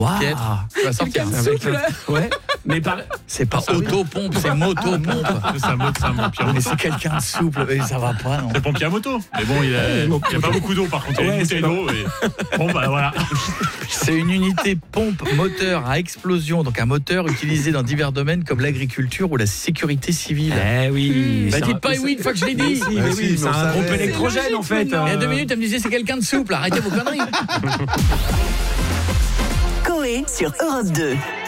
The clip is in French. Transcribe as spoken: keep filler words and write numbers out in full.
Waouh. Tu vas sortir. Quelqu'un de Avec souple. le- Ouais. Mais par... c'est pas auto-pompe, c'est moto-pompe. C'est un mot, c'est un pompier à Mais moto. c'est quelqu'un de souple, mais ça va pas, non. C'est pompier à moto. Mais bon, il n'y a, a pas beaucoup d'eau par contre. Il y a une bouteille d'eau. Et... Bon, bah voilà. C'est une unité pompe moteur à explosion, donc un moteur utilisé dans divers domaines comme l'agriculture ou la sécurité civile. Eh oui. Bah c'est dites un- pas oui une fois que je l'ai dit. Si, mais Bah oui, si, c'est mais on un savait. groupe électrogène en fait. Il y a deux minutes, elle me disait c'est quelqu'un de souple, arrêtez vos conneries. Coé sur Europe deux.